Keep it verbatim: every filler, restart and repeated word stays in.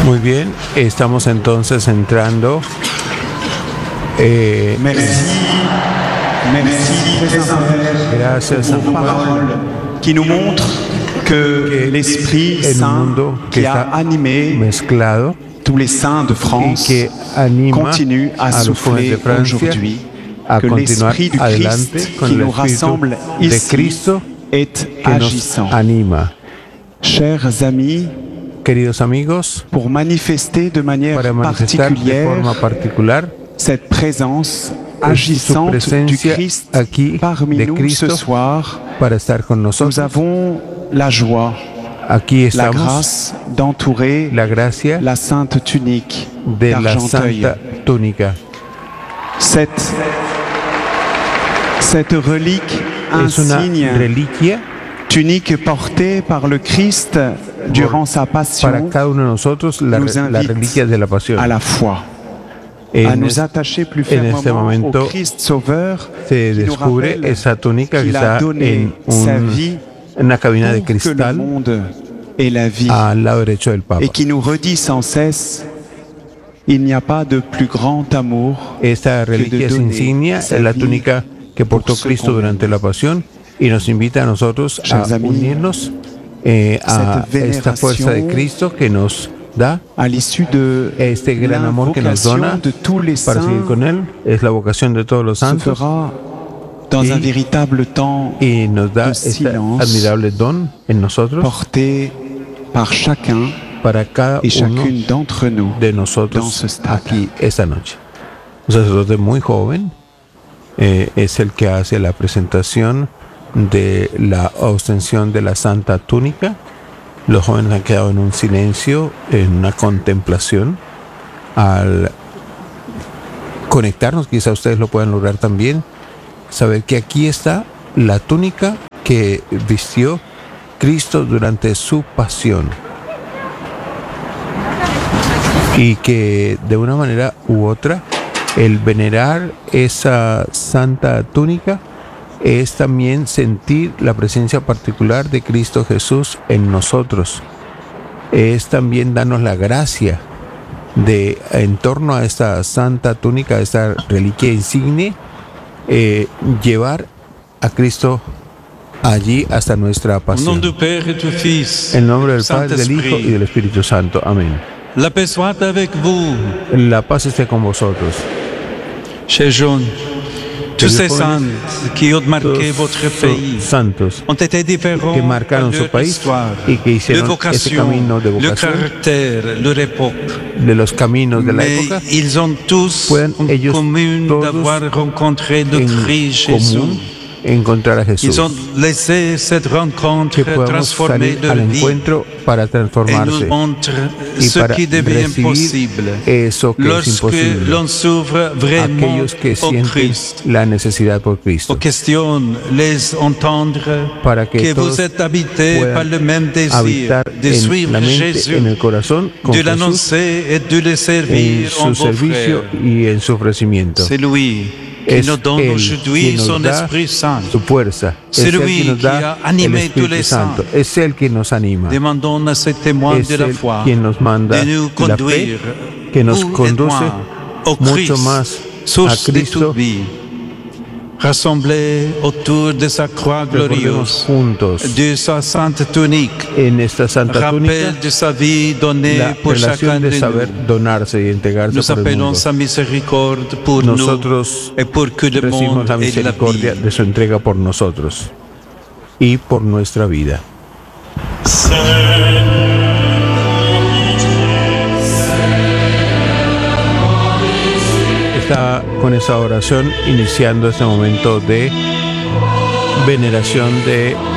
Muy bien, estamos entonces entrando. Eh, Merci, merci, très sincère, gracias pour vos paroles qui nous montrent que l'Esprit en un Saint mundo que qui a está animé mezclado tous les saints de y France que anima continue à a los jóvenes de souffler Francia aujourd'hui, a que continuar l'Esprit du adelante Christ con qui el nous Espíritu rassemble de ici Cristo est que nos agissant. anima. Chers amis, Queridos amigos, pour manifester de manière para manifestar de particulière forma particular cette présence su agissante du presencia Christ aquí parmi de nous Cristo ce soir, para estar con nous nosotros. avons la joie, Aquí la estamos, grâce d'entourer la gracia la sainte tunique de la d'Argenteuil. Santa Túnica. Cette, cette relique Es una insigne, reliquia tunique portée par le Christ durant sa para passion, cada uno de nosotros, la, nous la invite reliquia de la pasión. à la foi, à En nous es- attacher plus en este fermement momento au Christ Sauveur se qui nous descubre rappelle esa túnica que qu'il a está donné en sa un- vie en una cabina de pour que le cristal monde ait la vie al lado derecho del Papa. et qui nous redit sans cesse il n'y a pas de plus grand amour Esta reliquia es donner insignia, sa es la vie túnica que portó pour ceux Cristo qu'on durante aime. la pasión y nos invita a nosotros a Chers amis, unirnos eh, a cette esta fuerza de vénération Cristo que nos da à l'issue de este gran amor que nos l'invocation dona de tous les para seguir saints con Él. Es la vocación de todos los se santos fera dans Y- un véritable temps y nos da de este silence admirable don en nosotros porté par chacun para cada et uno chacune d'entre nous de dans nosotros ce stade. aquí esta noche. Un sacerdote muy joven eh, es el que hace la presentación de la ostensión de la Santa Túnica. Los jóvenes han quedado en un silencio, en una contemplación. Al conectarnos, quizá ustedes lo puedan lograr también, saber que aquí está la túnica que vistió Cristo durante su pasión. Y que de una manera u otra, el venerar esa santa túnica es también sentir la presencia particular de Cristo Jesús en nosotros. Es también darnos la gracia de, en torno a esta santa túnica, a esta reliquia insigne, eh, llevar a Cristo allí hasta nuestra Au nom pasión. du Père et du Fils, En nombre del du Padre, del Hijo y Saint-Esprit, del Espíritu Santo. Amén. la paix soit avec vous, La paz esté con vosotros. chers jeunes. Tous ces jóvenes, saints qui ont marqué Todos votre los pays santos ont été différents que par marcaron su leur país histoire, y que leur hicieron ese vocation, camino de leur vocación, caractère, leur époque. de los caminos de la Mais época, ils ont tous puedan en ellos commun todos d'avoir rencontré le en Christ Jésus. común encontrar a Jesús. Ils ont laissé cette rencontre Que podamos transformer salir leur al vie encuentro para et nous transformarse montre y ce para qui devient recibir possible eso que es lorsque imposible. l'on s'ouvre vraiment Aquellos que au sienten Christ. la necesidad por Cristo, Aux questions, les entendre para que que todos vous êtes habités puedan par le même désir habitar de en suivre la mente, Jésus, en el corazón, con de Jesús, l'annoncer et de le en servir en su vos servicio frères. y en su ofrecimiento. C'est lui qui Es nous donne Él aujourd'hui quien nos son da Esprit Saint. su fuerza, es C'est Él lui quien nos qui da a animé el tous les Espíritu Santo, saints. es Él quien nos anima, Demandons à ces témoins es de la Él foi quien nos manda de nous la fe, conduire, que nos vous et conduce moi, au mucho Christ, más a source de Cristo. toute vie, rassemblés autour de sa croix Recordemos glorieuse, juntos de sa sainte tunique, en esta Santa Túnica rappel de sa vie donnée la pour chacun relación de de saber nous. donarse y entregarse Nous por el appelons mundo. sa miséricorde pour Nosotros nous et pour que le recibimos monde la ait la misericordia vie. de su entrega por nosotros y por nuestra vida. Está con esa oración iniciando este momento de veneración de